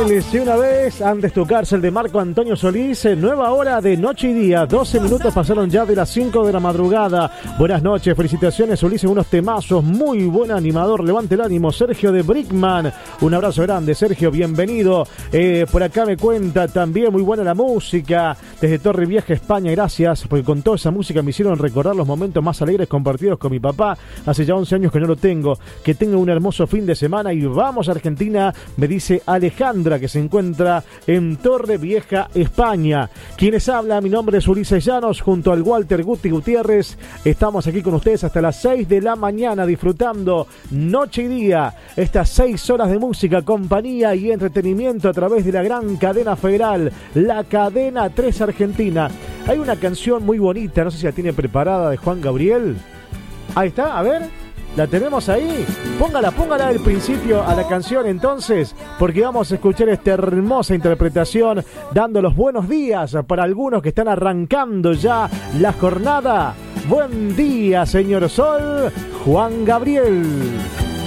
Gabriel, si una vez antes tu cárcel de Marco Antonio Solís, nueva hora de noche y día, 12 minutos pasaron ya de las 5 de la madrugada. Buenas noches, felicitaciones Solís en unos temazos, muy buen animador, levante el ánimo, Sergio de Brickman, un abrazo grande Sergio, bienvenido. Por acá me cuenta también, muy buena la música, desde Torrevieja, España, gracias, porque con toda esa música me hicieron recordar los momentos más alegres compartidos con mi papá, hace ya 11 años que no lo tengo, que tenga un hermoso fin de semana y vamos a Argentina, me dice Alejandra, que se encuentra en Torrevieja, España. Quienes habla, mi nombre es Ulises Llanos, junto al Walter Guti Gutiérrez. Estamos aquí con ustedes hasta las 6 de la mañana, disfrutando noche y día, estas 6 horas de música, compañía y entretenimiento a través de la gran cadena federal, la Cadena 3 Argentina. Hay una canción muy bonita, no sé si la tiene preparada, de Juan Gabriel. Ahí está, a ver. ¿La tenemos ahí? Póngala del principio a la canción entonces, porque vamos a escuchar esta hermosa interpretación, dando los buenos días para algunos que están arrancando ya la jornada. Buen día, señor Sol, Juan Gabriel.